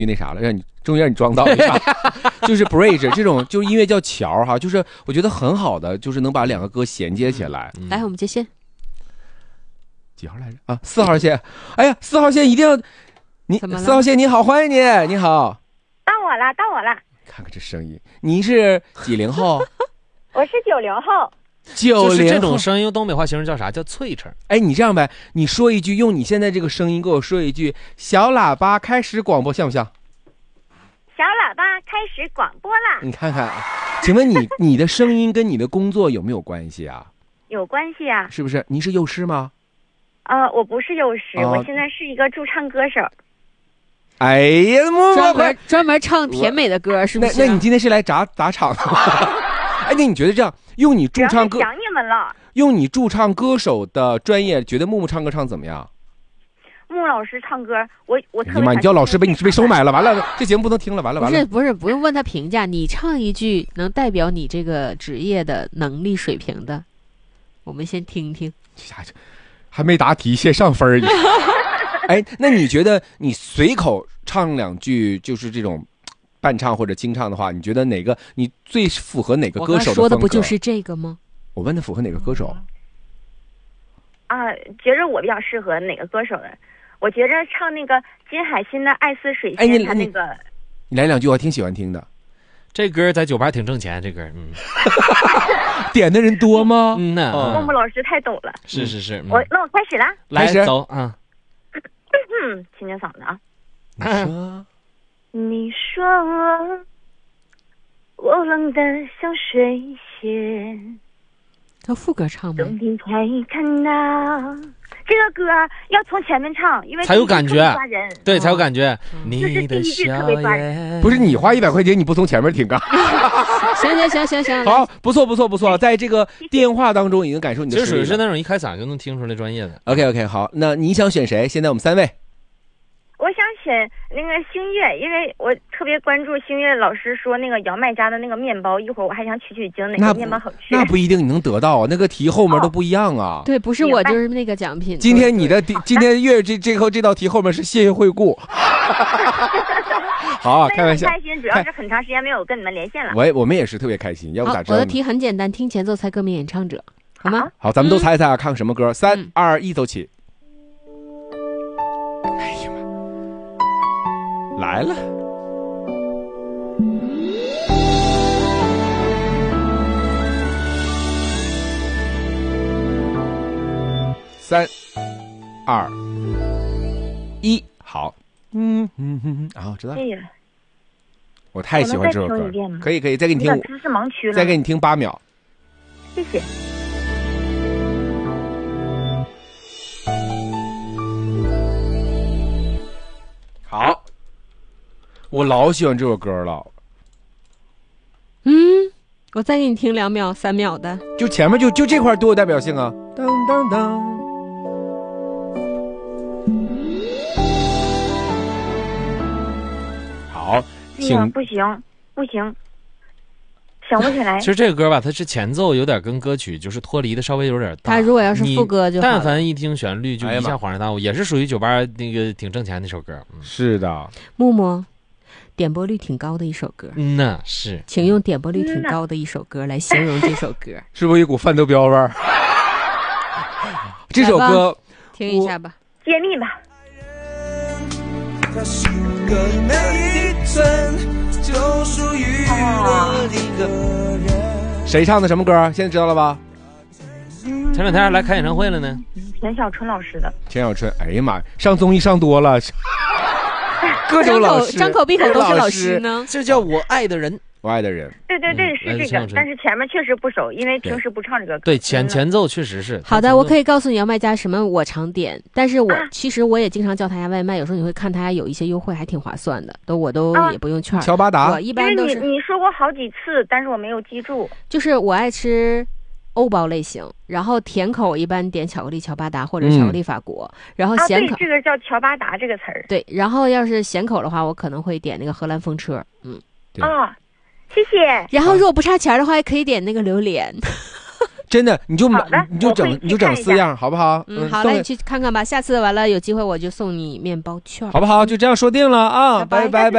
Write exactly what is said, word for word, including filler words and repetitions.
那啥了，让你终于让你装到，就是 bridge 这种就是音乐叫桥哈，就是我觉得很好的，就是能把两个歌衔接起来。 嗯、来，我们接线， 几号来着？啊，四号线。哎呀，四号线一定要你，四号线你好，欢迎你，你好。 到我了，到我了。 看看这声音，你是几零后？ 我是九零后。 九零后， 就是这种声音，用东北话形容叫啥？叫脆声。 哎，你这样呗，你说一句，用你现在这个声音给我说一句，小喇叭开始广播，像不像？ 小喇叭开始广播啦！ 你看看，请问你你的声音跟你的工作有没有关系啊？ 有关系啊。 是不是？你是幼师吗？ 呃，我不是幼师，哦、我现在是一个驻唱歌手。 哎呀， 专门专门唱甜美的歌，是不是、啊？ 那那你今天是来砸砸场的吗？哎，那你觉得这样用你驻唱歌， 想你们了。 用你驻唱歌手的专业，觉得木木唱歌唱怎么样？ 木老师唱歌，我我特别。 你妈，你叫老师被你是被收买了，完了，这节目不能听了，完了完了。 不是不是，不用问他评价，你唱一句能代表你这个职业的能力水平的，我们先听听。 还没答题，先上分儿。哎，那你觉得你随口唱两句，就是这种伴唱或者清唱的话，你觉得哪个你最符合哪个歌手的风格？我说的不就是这个吗？ 我问他符合哪个歌手？ 啊，觉着我比较适合哪个歌手的？我觉着唱那个金海心的《爱似水仙》，哎、他那个， 你来两句，我挺喜欢听的。 这歌在酒吧挺挣钱，这歌，嗯， 点的人多吗？ 嗯呐， 木木老师太懂了。 是是是，嗯、 我那我开始了， 来走啊。 嗯，清清嗓子啊。 你说， 你说我冷得像水仙。 他副歌唱吗？ 冬天才看到这个歌要从前面唱，因为才有感觉，对，才有感觉。 嗯、你的笑颜， 不是你花一百块钱，你不从前面听啊？ 行行行行行， 好，不错不错不错，在这个电话当中已经感受你的实力了， 这属于是那种一开嗓就能听出来专业的。 OK OK， 好，那你想选谁？现在我们三位。 我想选那个星月，因为我特别关注星月老师说那个姚麦家的那个面包，一会儿我还想取取经，哪个面包好吃？ 那不一定你能得到啊，那个题后面都不一样啊。 哦、对，不是我就是那个奖品。 今天你的今天月这这后这道题后面是谢谢惠顾。好啊，开玩笑。 开心，主要是很长时间没有跟你们连线了。 我我们也是特别开心，要不咋知道？ 我的题很简单，听前奏猜歌名演唱者，好吗？ 好，好咱们都猜猜啊，看什么歌？三二一，走起。哎呀妈！来了，三二一，好，嗯嗯嗯，啊，我知道了。我太喜欢这首歌，可以可以，再给你听， 知识盲区了， 再给你听八秒。 谢谢。 好，我老喜欢这首歌了。 嗯，我再给你听两秒、三秒的， 就前面就就这块多有代表性啊！当当当。好， 请不行不行，想不起来。 其实这个歌吧，它是前奏有点跟歌曲就是脱离的稍微有点大。 它如果要是副歌就好了， 但凡一听旋律就一下恍然大悟，也是属于酒吧那个挺挣钱的一首歌。嗯、 是的， 木木，点播率挺高的一首歌。 嗯呐，是， 请用点播率挺高的一首歌来形容这首歌。 是不是一股范德彪味儿？这首歌听一下吧， 揭秘吧。 它是个每一寸就属于我一个人。 谁唱的什么歌？现在知道了吧？ 前两天来开演唱会了呢。 田小春老师的。 田小春，哎呀妈，上综艺上多了，各种老师， 张口闭口都是老师呢。 这叫我爱的人。 我爱的人， 对对对，是这个，但是前面确实不熟，因为平时不唱这个歌。 对，前前奏确实是。 好的，我可以告诉你姚麦家什么我常点，但是我、啊、其实我也经常叫他家外卖，有时候你会看他家有一些优惠，还挺划算的，都我都也不用券。 乔巴达， 我一般都是你你说过好几次，但是我没有记住。 就是我爱吃欧包类型，然后甜口一般点巧克力乔巴达或者巧克力法国，嗯、然后咸口、 啊、对，这个叫乔巴达这个词儿。 对，然后要是咸口的话，我可能会点那个荷兰风车，嗯， 对啊。谢谢。 然后如果不差钱的话，也可以点那个榴莲。 真的，你就好的你就整我会去你就整看一下四样，好不好？ 嗯，好嘞，你去看看吧。下次完了有机会我就送你面包券， 好不好？就这样说定了啊，拜拜拜。